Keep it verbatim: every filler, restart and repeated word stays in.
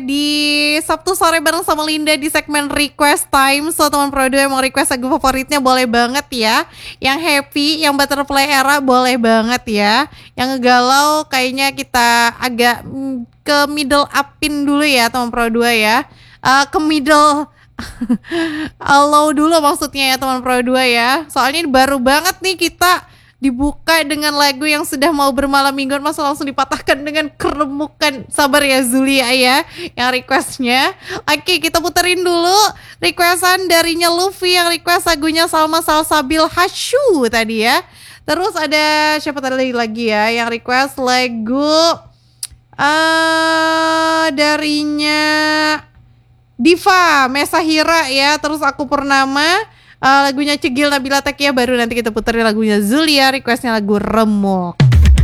Di Sabtu sore bareng sama Linda di segmen Request Time. So teman Pro dua yang mau request lagu favoritnya boleh banget ya. Yang happy, yang Butterfly Era boleh banget ya. Yang ngegalau kayaknya kita agak mm, ke middle upin dulu ya teman Pro dua ya. Uh, ke middle low dulu maksudnya ya teman Pro dua ya. Soalnya ini baru banget nih kita dibuka dengan lagu yang sudah mau bermalam mingguan, masa langsung dipatahkan dengan keremukan. Sabar ya Zulia ya yang requestnya. Oke, kita puterin dulu requestan darinya Luffy yang request lagunya Salma Salsabil Hasyu tadi ya. Terus ada siapa tadi lagi ya yang request lagu uh, darinya Diva Mesahira ya. Terus Aku Purnama. Uh, lagunya Cegil Nabila Takia, baru nanti kita puterin lagunya Zulia, requestnya lagu Remuk.